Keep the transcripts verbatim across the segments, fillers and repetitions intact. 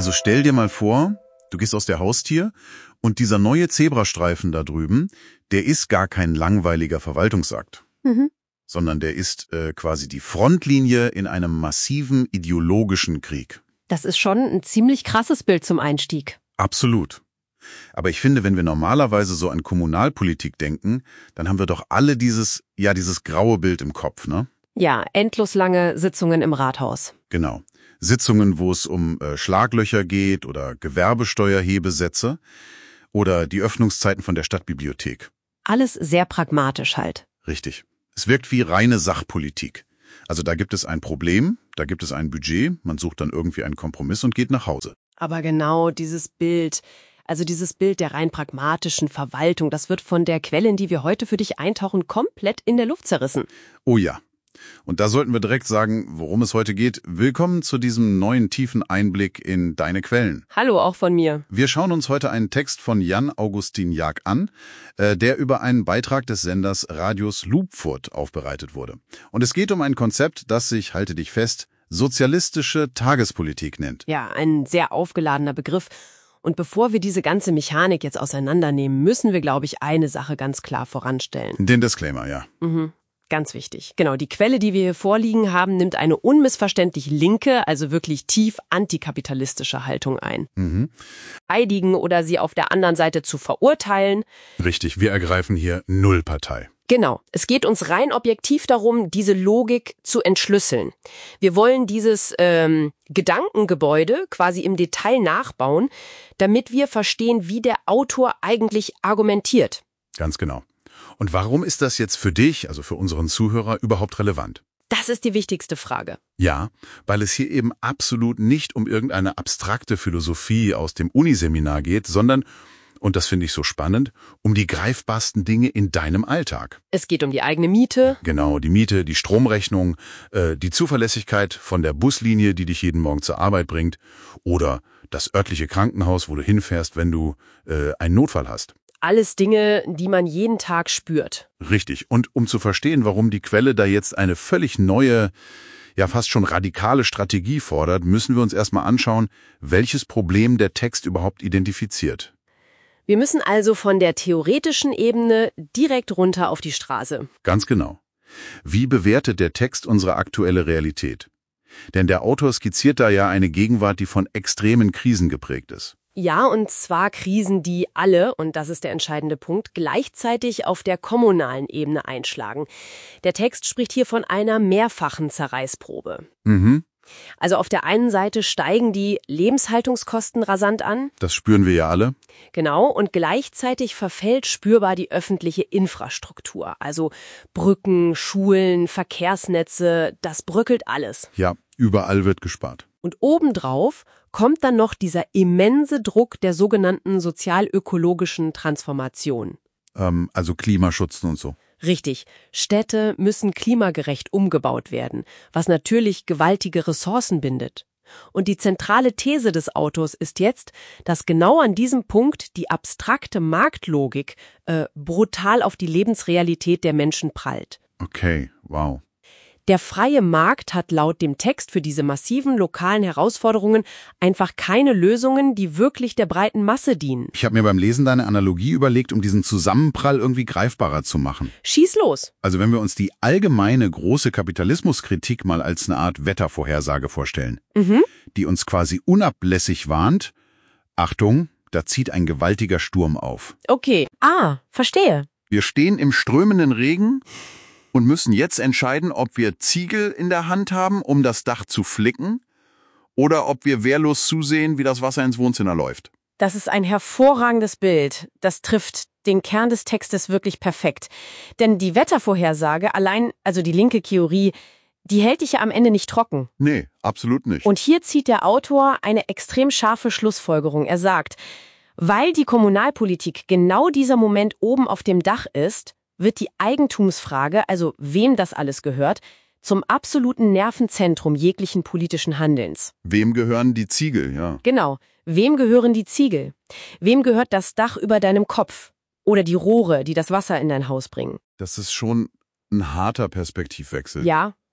Also stell dir mal vor, du gehst aus der Haustür und dieser neue Zebrastreifen da drüben, der ist gar kein langweiliger Verwaltungsakt, Mhm. sondern der ist äh, quasi die Frontlinie in einem massiven ideologischen Krieg. Das ist schon ein ziemlich krasses Bild zum Einstieg. Absolut. Aber ich finde, wenn wir normalerweise so an Kommunalpolitik denken, dann haben wir doch alle dieses, ja, dieses graue Bild im Kopf, ne? Ja, endlos lange Sitzungen im Rathaus. Genau. Sitzungen, wo es um äh, Schlaglöcher geht oder Gewerbesteuerhebesätze oder die Öffnungszeiten von der Stadtbibliothek. Alles sehr pragmatisch halt. Richtig. Es wirkt wie reine Sachpolitik. Also da gibt es ein Problem, da gibt es ein Budget, man sucht dann irgendwie einen Kompromiss und geht nach Hause. Aber genau dieses Bild, also dieses Bild der rein pragmatischen Verwaltung, das wird von der Quelle, in die wir heute für dich eintauchen, komplett in der Luft zerrissen. Oh ja. Und da sollten wir direkt sagen, worum es heute geht. Willkommen zu diesem neuen tiefen Einblick in deine Quellen. Hallo auch von mir. Wir schauen uns heute einen Text von Jan Augustin Jag an, äh, der über einen Beitrag des Senders Radius Lupfurt aufbereitet wurde. Und es geht um ein Konzept, das sich, halte dich fest, sozialistische Tagespolitik nennt. Ja, ein sehr aufgeladener Begriff. Und bevor wir diese ganze Mechanik jetzt auseinandernehmen, müssen wir, glaube ich, eine Sache ganz klar voranstellen. Den Disclaimer, ja. Mhm. Ganz wichtig. Genau, die Quelle, die wir hier vorliegen haben, nimmt eine unmissverständlich linke, also wirklich tief antikapitalistische Haltung ein. Mhm. Eidigen oder sie auf der anderen Seite zu verurteilen. Richtig, wir ergreifen hier null Partei. Genau, es geht uns rein objektiv darum, diese Logik zu entschlüsseln. Wir wollen dieses ähm, Gedankengebäude quasi im Detail nachbauen, damit wir verstehen, wie der Autor eigentlich argumentiert. Ganz genau. Und warum ist das jetzt für dich, also für unseren Zuhörer, überhaupt relevant? Das ist die wichtigste Frage. Ja, weil es hier eben absolut nicht um irgendeine abstrakte Philosophie aus dem Uniseminar geht, sondern, und das finde ich so spannend, um die greifbarsten Dinge in deinem Alltag. Es geht um die eigene Miete. Genau, die Miete, die Stromrechnung, äh, die Zuverlässigkeit von der Buslinie, die dich jeden Morgen zur Arbeit bringt, oder das örtliche Krankenhaus, wo du hinfährst, wenn du äh, einen Notfall hast. Alles Dinge, die man jeden Tag spürt. Richtig. Und um zu verstehen, warum die Quelle da jetzt eine völlig neue, ja fast schon radikale Strategie fordert, müssen wir uns erstmal anschauen, welches Problem der Text überhaupt identifiziert. Wir müssen also von der theoretischen Ebene direkt runter auf die Straße. Ganz genau. Wie bewertet der Text unsere aktuelle Realität? Denn der Autor skizziert da ja eine Gegenwart, die von extremen Krisen geprägt ist. Ja, und zwar Krisen, die alle, und das ist der entscheidende Punkt, gleichzeitig auf der kommunalen Ebene einschlagen. Der Text spricht hier von einer mehrfachen Zerreißprobe. Mhm. Also auf der einen Seite steigen die Lebenshaltungskosten rasant an. Das spüren wir ja alle. Genau, und gleichzeitig verfällt spürbar die öffentliche Infrastruktur. Also Brücken, Schulen, Verkehrsnetze, das bröckelt alles. Ja, überall wird gespart. Und obendrauf kommt dann noch dieser immense Druck der sogenannten sozial-ökologischen Transformation. Ähm, also Klimaschutz und so. Richtig, Städte müssen klimagerecht umgebaut werden, was natürlich gewaltige Ressourcen bindet. Und die zentrale These des Autors ist jetzt, dass genau an diesem Punkt die abstrakte Marktlogik äh, brutal auf die Lebensrealität der Menschen prallt. Okay, wow. Der freie Markt hat laut dem Text für diese massiven lokalen Herausforderungen einfach keine Lösungen, die wirklich der breiten Masse dienen. Ich habe mir beim Lesen deine Analogie überlegt, um diesen Zusammenprall irgendwie greifbarer zu machen. Schieß los! Also wenn wir uns die allgemeine große Kapitalismuskritik mal als eine Art Wettervorhersage vorstellen, Mhm. die uns quasi unablässig warnt, Achtung, da zieht ein gewaltiger Sturm auf. Okay. Ah, verstehe. Wir stehen im strömenden Regen und müssen jetzt entscheiden, ob wir Ziegel in der Hand haben, um das Dach zu flicken, oder ob wir wehrlos zusehen, wie das Wasser ins Wohnzimmer läuft. Das ist ein hervorragendes Bild. Das trifft den Kern des Textes wirklich perfekt. Denn die Wettervorhersage allein, also die linke Theorie, die hält dich ja am Ende nicht trocken. Nee, absolut nicht. Und hier zieht der Autor eine extrem scharfe Schlussfolgerung. Er sagt, weil die Kommunalpolitik genau dieser Moment oben auf dem Dach ist, wird die Eigentumsfrage, also wem das alles gehört, zum absoluten Nervenzentrum jeglichen politischen Handelns. Wem gehören die Ziegel, ja. Genau. Wem gehören die Ziegel? Wem gehört das Dach über deinem Kopf? Oder die Rohre, die das Wasser in dein Haus bringen? Das ist schon ein harter Perspektivwechsel. Ja,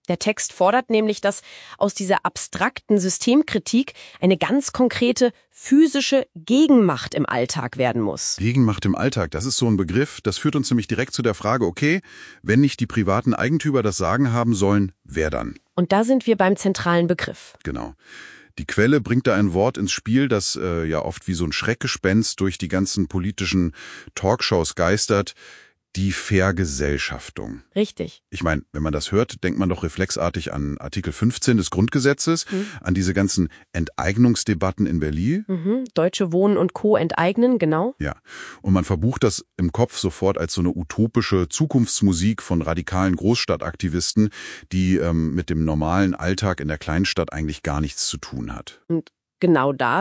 Der Text fordert nämlich, dass aus dieser abstrakten Systemkritik eine ganz konkrete physische Gegenmacht im Alltag werden muss. Gegenmacht im Alltag, das ist so ein Begriff, das führt uns nämlich direkt zu der Frage, okay, wenn nicht die privaten Eigentümer das Sagen haben sollen, wer dann? Und da sind wir beim zentralen Begriff. Genau. Die Quelle bringt da ein Wort ins Spiel, das äh, ja oft wie so ein Schreckgespenst durch die ganzen politischen Talkshows geistert. Die Vergesellschaftung. Richtig. Ich meine, wenn man das hört, denkt man doch reflexartig an Artikel fünfzehn des Grundgesetzes, mhm. an diese ganzen Enteignungsdebatten in Berlin. Mhm. Deutsche Wohnen und Co. enteignen, genau. Ja, und man verbucht das im Kopf sofort als so eine utopische Zukunftsmusik von radikalen Großstadtaktivisten, die ähm, mit dem normalen Alltag in der Kleinstadt eigentlich gar nichts zu tun hat. Und genau da